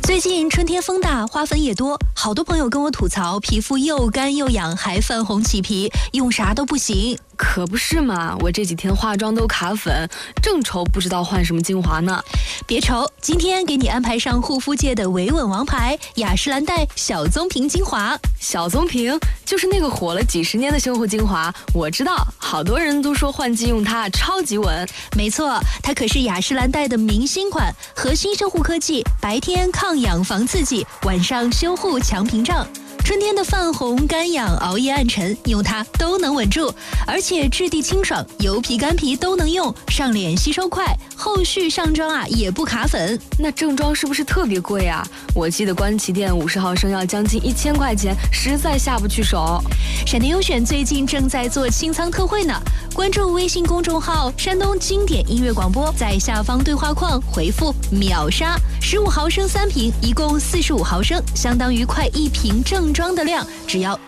最近春天风大，花粉也多，好多朋友跟我吐槽皮肤又干又痒，还泛红起皮，用啥都不行。 可不是嘛，我这几天化妆都卡粉，正愁不知道换什么精华呢。 别愁，今天给你安排上护肤界的维稳王牌雅诗兰黛小棕瓶精华。 小棕瓶就是那个火了几十年的修护精华，我知道，好多人都说换季用它超级稳。 没错，它可是雅诗兰黛的明星款，核心修护科技，白天抗氧防刺激，晚上修护强屏障。春天的泛红、干痒、熬夜暗沉，用它都能稳住，而且质地清爽，油皮干皮都能用，上脸吸收快，后续上妆也不卡粉。 那正装是不是特别贵啊？我记得官旗店50毫升要将近1000块钱，实在下不去手。 闪电优选最近正在做清仓特惠呢，关注微信公众号山东经典音乐广播，在下方对话框回复秒杀，15毫升3瓶，一共45毫升，相当于快1瓶正装的量，只要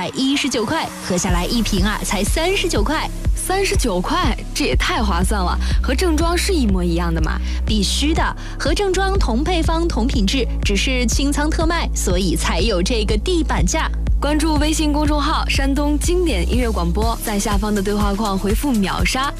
119块，合下来1瓶才39块。 39块，这也太划算了！和正装是一模一样的吗？ 必须的，和正装同配方同品质，只是清仓特卖，所以才有这个地板价。 关注微信公众号山东经典音乐广播，在下方的对话框回复秒杀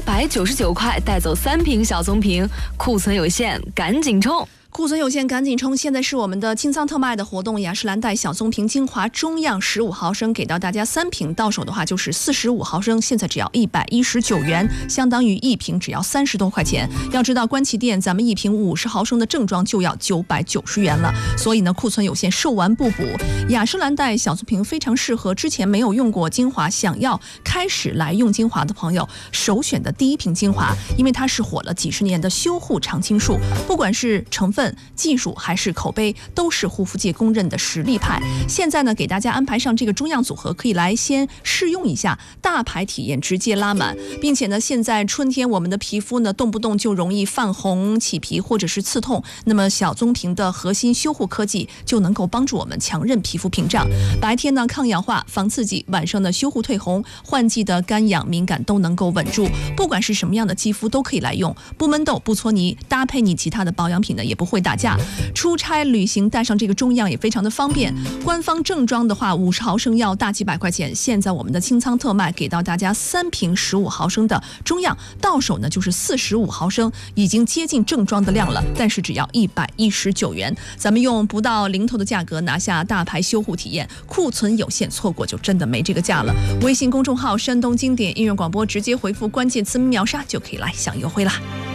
，199块带走3瓶小棕瓶，库存有限，赶紧冲！ 库存有限，赶紧冲！现在是我们的清仓特卖的活动，雅诗兰黛小棕瓶精华中样15毫升给到大家3瓶，到手的话就是45毫升，现在只要119元，相当于1瓶只要30多块钱。要知道官旗店咱们1瓶50毫升的正装就要990元了，所以呢库存有限，售完不补。雅诗兰黛小棕瓶非常适合之前没有用过精华，想要开始来用精华的朋友首选的第一瓶精华，因为它是火了几十年的修护常青树，不管是成分、技术还是口碑，都是护肤界公认的实力派。现在呢，给大家安排上这个中样组合，可以来先试用一下，大牌体验直接拉满。并且呢，现在春天我们的皮肤呢，动不动就容易泛红、起皮或者是刺痛，那么小棕瓶的核心修护科技就能够帮助我们强韧皮肤屏障。白天呢抗氧化、防刺激，晚上呢修护退红，换季的干痒敏感都能够稳住。不管是什么样的肌肤都可以来用，不闷痘、不搓泥，搭配你其他的保养品呢，也不会打架。出差旅行带上这个中样也非常的方便。官方正装的话50毫升要大几百块钱，现在我们的清仓特卖给到大家3瓶15毫升的中样，到手呢就是45毫升，已经接近正装的量了，但是只要119元，咱们用不到零头的价格拿下大牌修护体验，库存有限，错过就真的没这个价了。微信公众号山东经典音乐广播直接回复关键词秒杀就可以来享优惠啦。